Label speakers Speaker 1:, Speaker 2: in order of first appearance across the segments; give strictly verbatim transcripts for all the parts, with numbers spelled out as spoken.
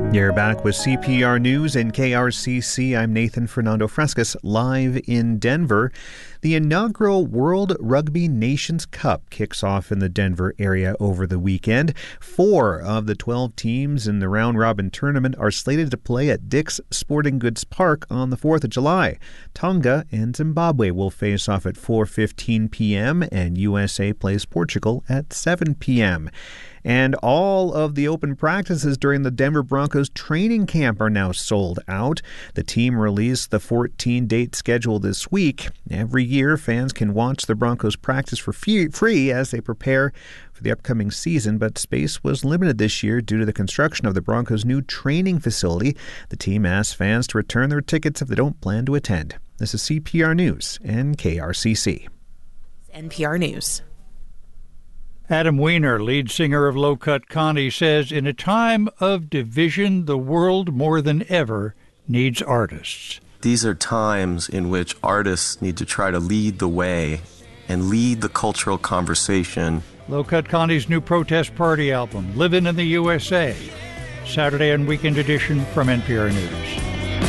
Speaker 1: You're back with C P R News and K R C C. I'm Nathan Fernando Frescas, live in Denver. The inaugural World Rugby Nations Cup kicks off in the Denver area over the weekend. Four of the twelve teams in the round-robin tournament are slated to play at Dick's Sporting Goods Park on the fourth of July. Tonga and Zimbabwe will face off at four fifteen p.m. and U S A plays Portugal at seven p.m. And all of the open practices during the Denver Broncos training camp are now sold out. The team released the fourteen-date schedule this week. Every year, fans can watch the Broncos practice for free as they prepare for the upcoming season, but space was limited this year due to the construction of the Broncos' new training facility. The team asked fans to return their tickets if they don't plan to attend. This is C P R News and K R C C.
Speaker 2: N P R News.
Speaker 3: Adam Weiner, lead singer of Low Cut Connie, says in a time of division, the world more than ever needs artists.
Speaker 4: These are times in which artists need to try to lead the way and lead the cultural conversation.
Speaker 3: Low Cut Connie's new protest party album, Livin' in the U S A. Saturday and weekend edition from N P R News.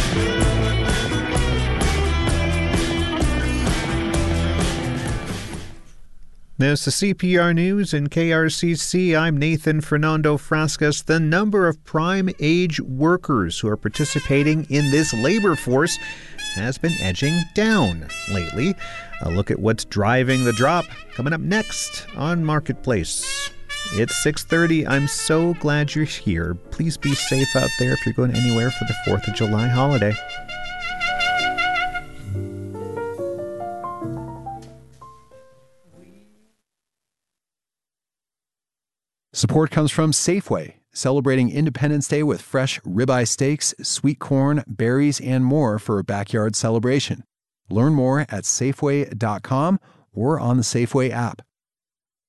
Speaker 1: This is C P R News and K R C C. I'm Nathan Fernando Frascas. The number of prime age workers who are participating in this labor force has been edging down lately. A look at what's driving the drop coming up next on Marketplace. It's six thirty. I'm so glad you're here. Please be safe out there if you're going anywhere for the fourth of July holiday.
Speaker 5: Support comes from Safeway, celebrating Independence Day with fresh ribeye steaks, sweet corn, berries, and more for a backyard celebration. Learn more at Safeway dot com or on the Safeway app.